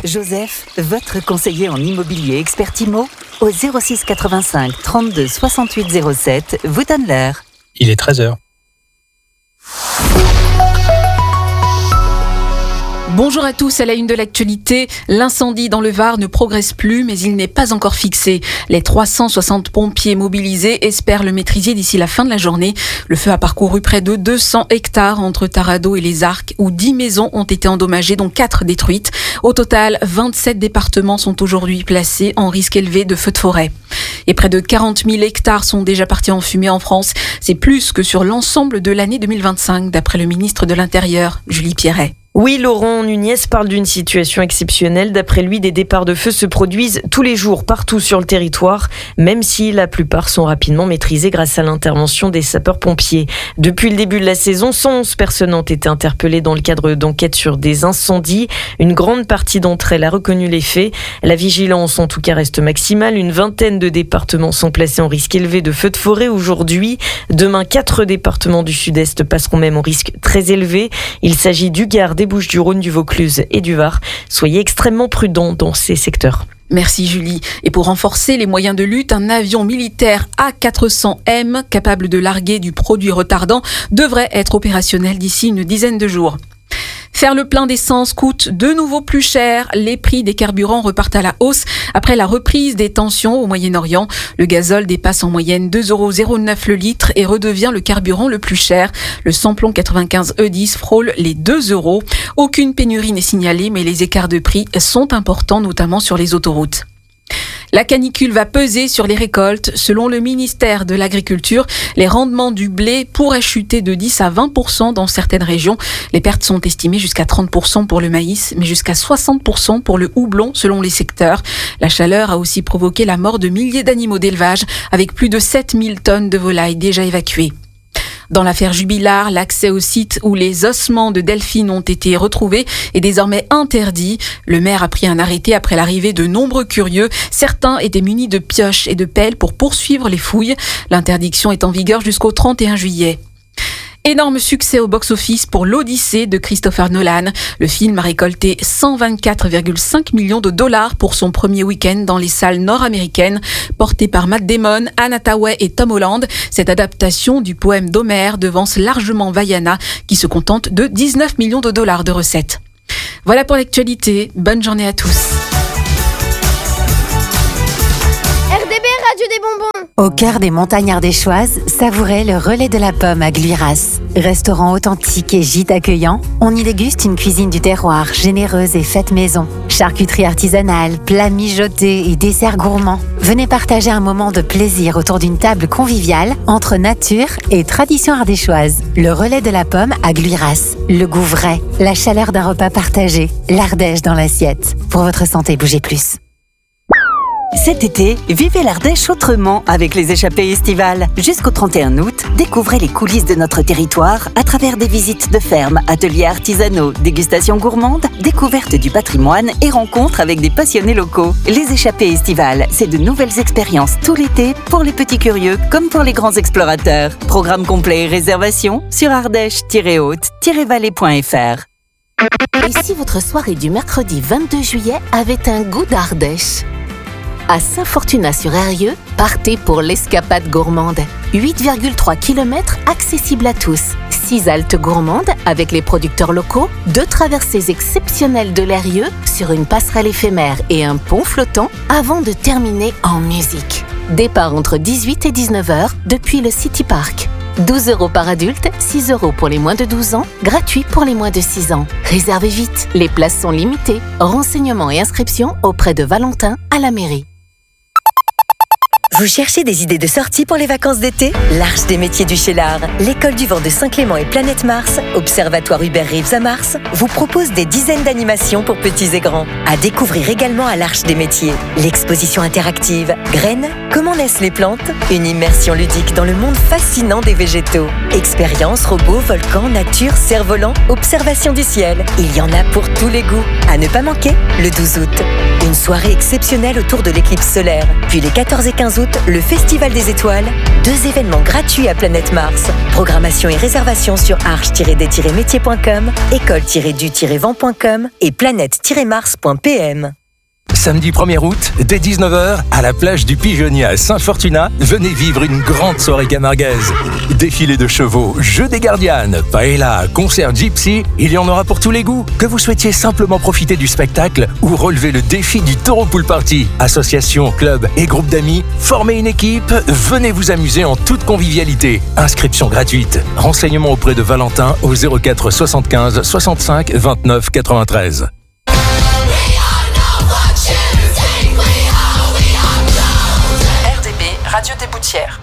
Joseph, votre conseiller en immobilier expert IMO, au 06 85 32 68 07, vous donne l'heure. Il est 13h. Bonjour à tous, à la une de l'actualité. L'incendie dans le Var ne progresse plus, mais il n'est pas encore fixé. Les 360 pompiers mobilisés espèrent le maîtriser d'ici la fin de la journée. Le feu a parcouru près de 200 hectares entre Tarado et les Arcs, où 10 maisons ont été endommagées, dont 4 détruites. Au total, 27 départements sont aujourd'hui placés en risque élevé de feux de forêt. Et près de 40 000 hectares sont déjà partis en fumée en France. C'est plus que sur l'ensemble de l'année 2025, d'après le ministre de l'Intérieur, Julie Pierret. Oui, Laurent Nunez parle d'une situation exceptionnelle. D'après lui, des départs de feu se produisent tous les jours partout sur le territoire, même si la plupart sont rapidement maîtrisés grâce à l'intervention des sapeurs-pompiers. Depuis le début de la saison, 111 personnes ont été interpellées dans le cadre d'enquêtes sur des incendies. Une grande partie d'entre elles a reconnu les faits. La vigilance, en tout cas, reste maximale. Une vingtaine de départements sont placés en risque élevé de feux de forêt aujourd'hui. Demain, 4 départements du Sud-Est passeront même au risque très élevé. Il s'agit du Gard, des Bouches-du-Rhône, du Vaucluse et du Var. Soyez extrêmement prudents dans ces secteurs. Merci Julie. Et pour renforcer les moyens de lutte, un avion militaire A400M capable de larguer du produit retardant devrait être opérationnel d'ici une dizaine de jours. Faire le plein d'essence coûte de nouveau plus cher. Les prix des carburants repartent à la hausse après la reprise des tensions au Moyen-Orient. Le gazole dépasse en moyenne 2,09 € le litre et redevient le carburant le plus cher. Le samplon 95 E10 frôle les 2 €. Aucune pénurie n'est signalée, mais les écarts de prix sont importants, notamment sur les autoroutes. La canicule va peser sur les récoltes. Selon le ministère de l'Agriculture, les rendements du blé pourraient chuter de 10 à 20% dans certaines régions. Les pertes sont estimées jusqu'à 30% pour le maïs, mais jusqu'à 60% pour le houblon selon les secteurs. La chaleur a aussi provoqué la mort de milliers d'animaux d'élevage, avec plus de 7000 tonnes de volailles déjà évacuées. Dans l'affaire Jubilard, l'accès au site où les ossements de Delphine ont été retrouvés est désormais interdit. Le maire a pris un arrêté après l'arrivée de nombreux curieux. Certains étaient munis de pioches et de pelles pour poursuivre les fouilles. L'interdiction est en vigueur jusqu'au 31 juillet. Énorme succès au box-office pour l'Odyssée de Christopher Nolan. Le film a récolté 124,5 millions de dollars pour son premier week-end dans les salles nord-américaines. Porté par Matt Damon, Anne Hathaway et Tom Holland, cette adaptation du poème d'Homère devance largement Vaiana, qui se contente de 19 millions de dollars de recettes. Voilà pour l'actualité. Bonne journée à tous. RDB Radio des Bonbons. Au cœur des montagnes ardéchoises, savourez le relais de la pomme à Gluiras. Restaurant authentique et gîte accueillant, on y déguste une cuisine du terroir généreuse et faite maison. Charcuterie artisanale, plats mijotés et desserts gourmands. Venez partager un moment de plaisir autour d'une table conviviale entre nature et tradition ardéchoise. Le relais de la pomme à Gluiras. Le goût vrai, la chaleur d'un repas partagé, l'Ardèche dans l'assiette. Pour votre santé, bougez plus. Cet été, vivez l'Ardèche autrement avec les échappées estivales. Jusqu'au 31 août, découvrez les coulisses de notre territoire à travers des visites de fermes, ateliers artisanaux, dégustations gourmandes, découvertes du patrimoine et rencontres avec des passionnés locaux. Les échappées estivales, c'est de nouvelles expériences tout l'été pour les petits curieux comme pour les grands explorateurs. Programme complet et réservation sur ardèche-haute-vallée.fr. Et si votre soirée du mercredi 22 juillet avait un goût d'Ardèche ? À Saint-Fortunat-sur-Eyrieux, partez pour l'escapade gourmande. 8,3 km accessibles à tous. 6 haltes gourmandes avec les producteurs locaux, 2 traversées exceptionnelles de l'Eyrieux sur une passerelle éphémère et un pont flottant avant de terminer en musique. Départ entre 18 et 19h depuis le City Park. 12 € par adulte, 6 € pour les moins de 12 ans, gratuit pour les moins de 6 ans. Réservez vite, les places sont limitées. Renseignements et inscriptions auprès de Valentin à la mairie. Vous cherchez des idées de sortie pour les vacances d'été ? L'Arche des métiers du Cheylard, l'école du vent de Saint-Clément et Planète Mars, Observatoire Hubert Reeves à Mars, vous propose des dizaines d'animations pour petits et grands. À découvrir également à l'Arche des métiers. L'exposition interactive Graines, comment naissent les plantes ? Une immersion ludique dans le monde fascinant des végétaux. Expériences, robots, volcans, nature, cerfs-volants, observation du ciel. Il y en a pour tous les goûts. À ne pas manquer, le 12 août. Une soirée exceptionnelle autour de l'éclipse solaire. Puis les 14 et 15 août, le Festival des Étoiles, 2 événements gratuits à Planète Mars. Programmation et réservation sur arche-des-métiers.com, école-du-vent.com et planète-mars.pm. Samedi 1er août, dès 19h, à la plage du Pigeonnier à Saint-Fortuna, venez vivre une grande soirée camarguaise. Défilé de chevaux, jeux des gardianes, paella, concert gypsy, il y en aura pour tous les goûts. Que vous souhaitiez simplement profiter du spectacle ou relever le défi du Taureau Pool Party. Association, club et groupe d'amis, formez une équipe, venez vous amuser en toute convivialité. Inscription gratuite. Renseignements auprès de Valentin au 04 75 65 29 93. RDB, Radio des Boutières.